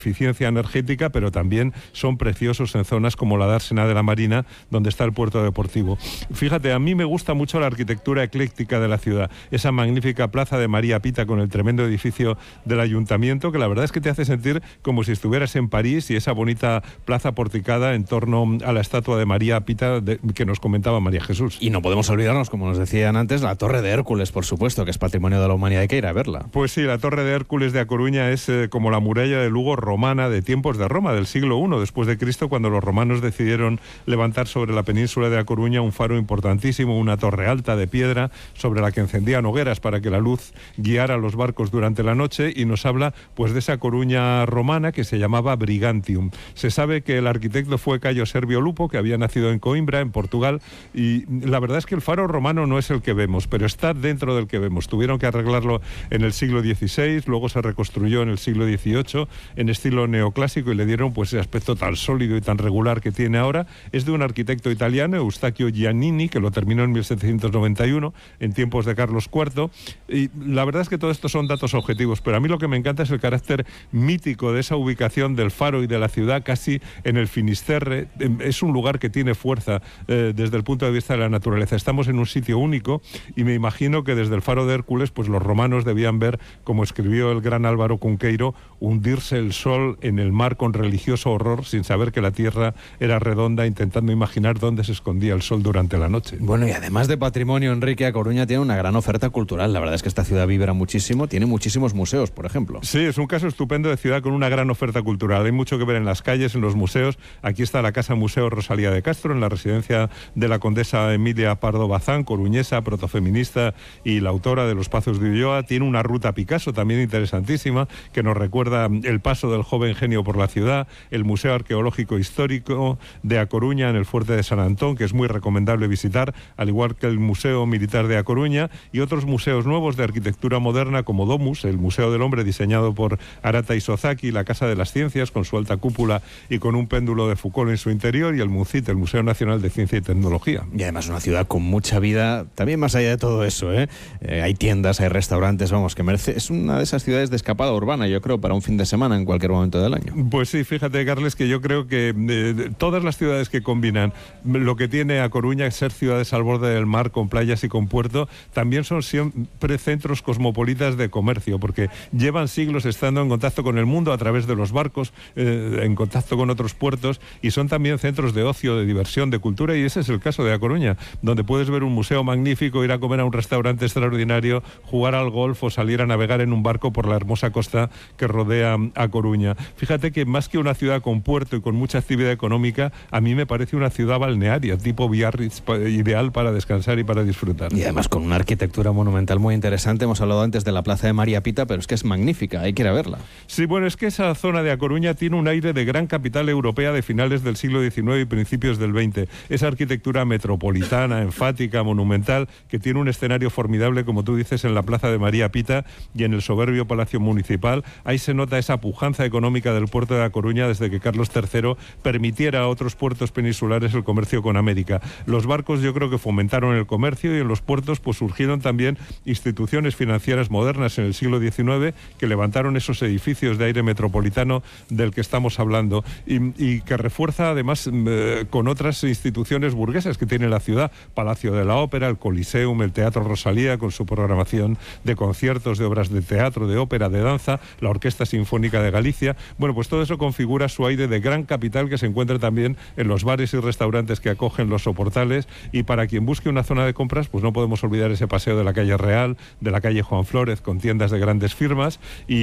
eficiencia energética, pero también son preciosos en zonas como la dársena de la Marina, donde está el puerto deportivo. Fíjate, a mí me gusta mucho la arquitectura ecléctica de la ciudad, esa magnífica plaza de María Pita con el tremendo edificio del ayuntamiento, que la verdad es que te hace sentir como si estuvieras en París, y esa bonita plaza porticada en torno a la estatua de María Pita que nos comentaba María Jesús. Y no podemos olvidarnos, como nos decían antes, la Torre de Hércules, por supuesto, que es patrimonio de la humanidad, hay que ir a verla. Pues sí, la Torre de Hércules de A Coruña es como la muralla de Lugo romana de tiempos de Roma, del siglo I después de Cristo, cuando los romanos decidieron levantar sobre la península de A Coruña un faro importantísimo, una torre alta de piedra sobre la que encendían hogueras para que la luz guiara a los barcos durante la noche, y nos habla pues de esa Coruña romana que se llamaba Brigantium. Se sabe que el arquitecto fue Cayo Servio Lupo, que había nacido en Coimbra, en Portugal, y la verdad es que el faro romano no es el que vemos, pero está dentro del que vemos. Tuvieron que arreglarlo en el siglo XVI, luego se reconstruyó en el siglo XVIII en estilo neoclásico, y le dieron pues ese aspecto tan sólido y tan regular que tiene ahora. Es de un arquitecto italiano, Eustachio Giannini, que lo terminó en 1791, en tiempos de Carlos IV, y la verdad es que todo esto son datos objetivos, pero a mí lo que me encanta es el carácter mítico de esa ubicación del faro y de la ciudad, casi en el Finisterre. Es un lugar que tiene fuerza desde el punto de vista de la naturaleza. Estamos en un sitio único, y me imagino que desde el faro de Hércules pues los romanos debían ver, como escribió el gran Álvaro Cunqueiro, hundirse el sol en el mar con religioso horror, sin saber que la tierra era redonda, intentando imaginar dónde se escondía el sol durante la noche. Bueno, y además de patrimonio, Enrique, A Coruña tiene una gran oferta cultural. La verdad es que esta ciudad vibra muchísimo, tiene muchísimos museos, por ejemplo. Sí, es un caso estupendo de ciudad con una gran oferta cultural. Hay mucho que ver en las calles, en los museos. Aquí está la Casa Museo Rosalía de Castro, en la residencia de la condesa Emilia Pardo Bazán, coruñesa, protofeminista y la autora de Los Pazos de Ulloa. Tiene una ruta Picasso también interesantísima, que nos recuerda el paso del joven genio por la ciudad. El Museo Arqueológico Histórico de A Coruña, en el Fuerte de San Antón, que es muy recomendable visitar, al igual que el Museo Militar de A Coruña, y otros museos nuevos de arquitectura moderna como Domus, el Museo del Hombre diseñado por Arata Isozaki, la Casa de las Ciencias con su alta cúpula y con un péndulo de Foucault en su interior, y el MUCIT, el Museo Nacional de Ciencia y Tecnología. Y además una ciudad con mucha vida, también más allá de todo eso, hay tiendas, hay restaurantes, vamos, que merece, es una de esas ciudades de escapada urbana, yo creo, para un fin de semana en cualquier momento del año. Pues sí, fíjate, Carles, que yo creo que todas las ciudades que combinan lo que tiene A Coruña, ser ciudades al borde del mar, con playas y con puerto, también son siempre centros cosmopolitas de comercio, porque llevan siglos estando en contacto con el mundo a través de los barcos, en contacto con otros puertos, y son también centros de ocio, de diversión, de cultura, y ese es el caso de A Coruña, donde puedes ver un museo magnífico, ir a comer a un restaurante extraordinario, jugar al golf o salir a navegar en un barco por la hermosa costa que rodea A Coruña. Fíjate que más que una ciudad con puerto y con mucha actividad económica, a mí me parece una ciudad balnearia, tipo Biarritz, ideal para descansar y para disfrutar. Y además con una arquitectura monumental muy interesante. Hemos hablado antes de la Plaza de María Pita, pero es que es magnífica, hay que ir a verla. Sí, bueno, es que esa zona de A Coruña tiene un aire de gran capital europea de finales del siglo XIX y principios del XX. Esa arquitectura metropolitana, enfática, monumental, que tiene un escenario formidable, como tú dices, en la Plaza de María Pita y en el soberbio Palacio Municipal. Ahí se nota esa pujanza económica del puerto de A Coruña desde que Carlos III permitiera a otros puertos peninsulares el comercio con América. Los barcos yo creo que fomentaron el comercio, y en los puertos pues surgieron también instituciones financieras modernas en el siglo XIX que levantaron esos edificios de aire metropolitano del que estamos hablando, y que refuerza además con otras instituciones burguesas que tiene la ciudad: Palacio de la Ópera, el Coliseum, el Teatro Rosalía con su programación de conciertos, de obras de teatro, de ópera, de danza, la Orquesta Sinfónica de Galicia. Bueno, pues todo eso configura su aire de gran capital, que se encuentra también en los bares y restaurantes que acogen los soportales, y para quien busque una zona de compras, pues no podemos olvidar ese paseo de la calle Real, de la calle Juan Flórez, con tiendas de grandes firmas,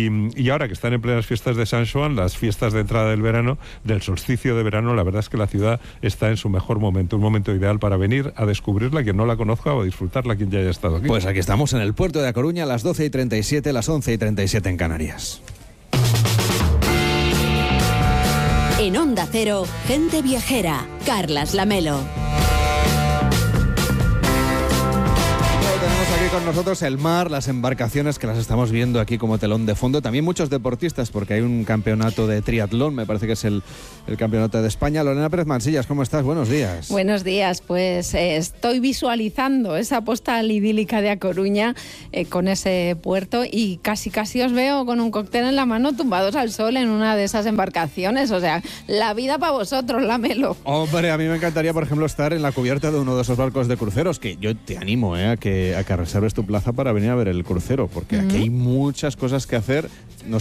y ahora que están en plenas fiestas de San Xoán, las fiestas de entrada del verano, del solsticio de verano, la verdad es que la ciudad está en su mejor momento, un momento ideal para venir a descubrirla, quien no la conozca, o a disfrutarla quien ya haya estado aquí. Pues aquí estamos en el puerto de A Coruña, a las 12:37, las 11:37 en Canarias. En Onda Cero, Gente Viajera, Carlas Lamelo. Aquí con nosotros el mar, las embarcaciones que las estamos viendo aquí como telón de fondo, también muchos deportistas porque hay un campeonato de triatlón, me parece que es el campeonato de España. Lorena Pérez Mansillas, ¿cómo estás? Buenos días. Buenos días, pues estoy visualizando esa postal idílica de A Coruña con ese puerto y casi os veo con un cóctel en la mano tumbados al sol en una de esas embarcaciones, o sea, la vida para vosotros, la Melo. Hombre, a mí me encantaría, por ejemplo, estar en la cubierta de uno de esos barcos de cruceros, que yo te animo a que reserves tu plaza para venir a ver el crucero, porque aquí hay muchas cosas que hacer.